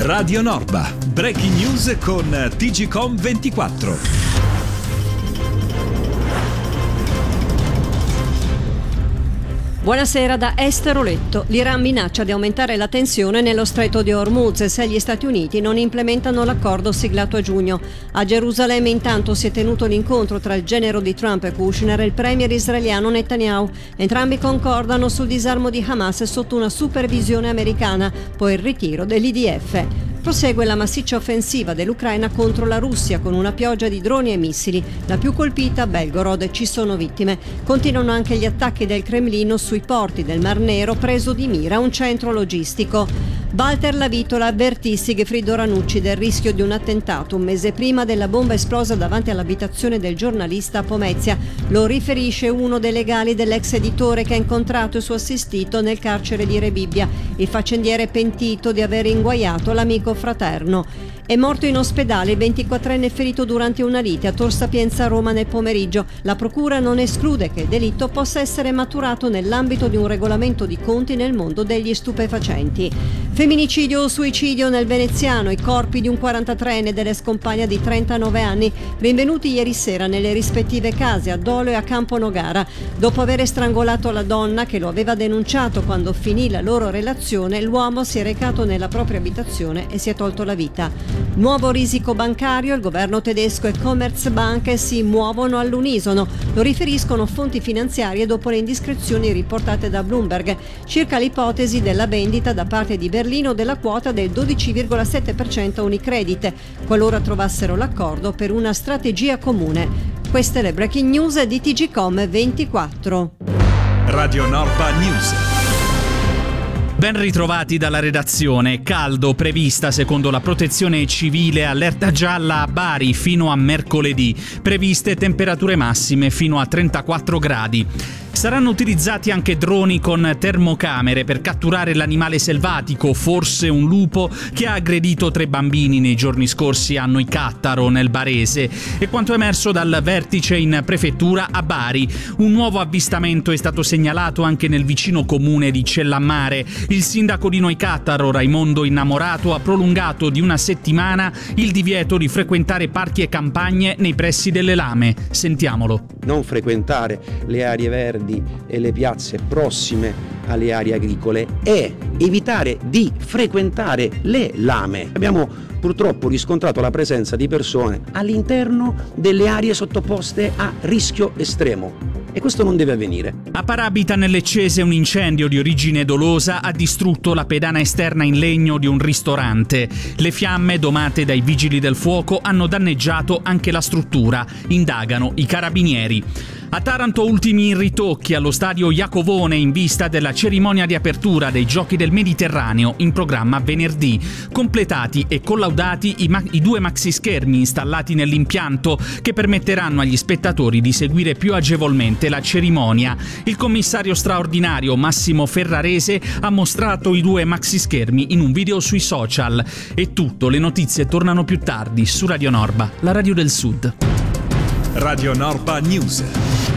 Radio Norba, breaking news con TGCom24. Buonasera da Esther Oletto. L'Iran minaccia di aumentare la tensione nello stretto di Hormuz se gli Stati Uniti non implementano l'accordo siglato a giugno. A Gerusalemme intanto si è tenuto l'incontro tra il genero di Trump e Kushner e il premier israeliano Netanyahu. Entrambi concordano sul disarmo di Hamas sotto una supervisione americana, poi il ritiro dell'IDF. Prosegue la massiccia offensiva dell'Ucraina contro la Russia con una pioggia di droni e missili. La più colpita, Belgorod, ci sono vittime. Continuano anche gli attacchi del Cremlino sui porti del Mar Nero, preso di mira un centro logistico. Walter Lavitola avvertì Sigfrido Ranucci del rischio di un attentato un mese prima della bomba esplosa davanti all'abitazione del giornalista a Pomezia. Lo riferisce uno dei legali dell'ex editore che ha incontrato il suo assistito nel carcere di Rebibbia. Il faccendiere è pentito di aver inguaiato l'amico fraterno. È morto in ospedale il 24enne ferito durante una lite a Tor Sapienza, Roma, nel pomeriggio. La procura non esclude che il delitto possa essere maturato nell'ambito di un regolamento di conti nel mondo degli stupefacenti. Femminicidio o suicidio nel veneziano, i corpi di un 43enne e dell'ex compagna di 39 anni rinvenuti ieri sera nelle rispettive case a Dolo e a Campo Nogara. Dopo aver strangolato la donna che lo aveva denunciato quando finì la loro relazione, l'uomo si è recato nella propria abitazione e si è tolto la vita. Nuovo risico bancario, il governo tedesco e Commerzbank si muovono all'unisono. Lo riferiscono fonti finanziarie dopo le indiscrezioni riportate da Bloomberg circa l'ipotesi della vendita da parte di Berlino della quota del 12,7% a Unicredit, qualora trovassero l'accordo per una strategia comune. Queste le breaking news di TGCom24. Radio Norba News. Ben ritrovati dalla redazione. Caldo prevista secondo la Protezione Civile, allerta gialla a Bari fino a mercoledì. Previste temperature massime fino a 34 gradi. Saranno utilizzati anche droni con termocamere per catturare l'animale selvatico, forse un lupo, che ha aggredito 3 bambini nei giorni scorsi a Noicattaro, nel Barese. E quanto emerso dal vertice in prefettura a Bari. Un nuovo avvistamento è stato segnalato anche nel vicino comune di Cellammare. Il sindaco di Noicattaro, Raimondo Innamorato, ha prolungato di una settimana il divieto di frequentare parchi e campagne nei pressi delle lame. Sentiamolo. Non frequentare le aree verdi e le piazze prossime alle aree agricole e evitare di frequentare le lame. Abbiamo purtroppo riscontrato la presenza di persone all'interno delle aree sottoposte a rischio estremo. E questo non deve avvenire. A Parabita, nel Leccese, un incendio di origine dolosa ha distrutto la pedana esterna in legno di un ristorante. Le fiamme, domate dai vigili del fuoco, hanno danneggiato anche la struttura. Indagano i carabinieri. A Taranto ultimi ritocchi allo stadio Iacovone in vista della cerimonia di apertura dei Giochi del Mediterraneo in programma venerdì. Completati e collaudati i 2 maxischermi installati nell'impianto che permetteranno agli spettatori di seguire più agevolmente la cerimonia. Il commissario straordinario Massimo Ferrarese ha mostrato i 2 maxischermi in un video sui social. È tutto, le notizie tornano più tardi su Radio Norba, la radio del Sud. Radio Norba News.